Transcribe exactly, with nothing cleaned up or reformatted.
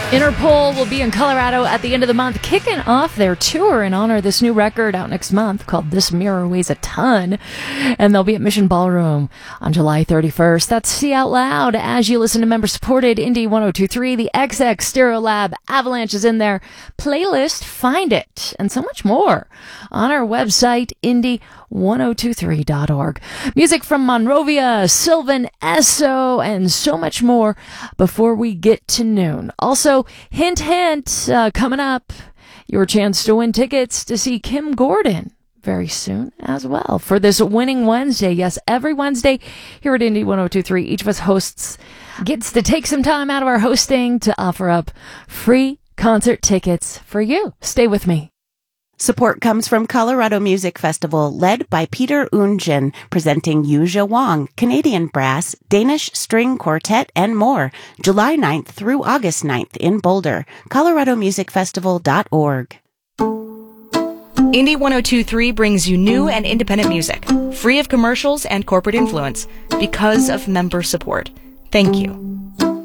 Interpol will be in Colorado at the end of the month, kicking off their tour in honor of this new record out next month called This Mirror Weighs a Ton. And they'll be at Mission Ballroom on July thirty-first. That's See Out Loud as you listen to member-supported Indie one oh two point three. The X X Stereolab Avalanche is in their playlist. Find it and so much more on our website, indie one oh two three dot org. Music from Monrovia, Sylvan Esso, and so much more before we get to noon. Also, hint, hint, uh, coming up, your chance to win tickets to see Kim Gordon very soon as well for this Winning Wednesday. Yes, every Wednesday here at Indie one oh two point three, each of us hosts gets to take some time out of our hosting to offer up free concert tickets for you. Stay with me. Support comes from Colorado Music Festival, led by Peter Oundjian, presenting Yuja Wong, Canadian Brass, Danish String Quartet, and more. July ninth through August ninth in Boulder. colorado music festival dot org. Indie one oh two point three brings you new and independent music, free of commercials and corporate influence, because of member support. Thank you.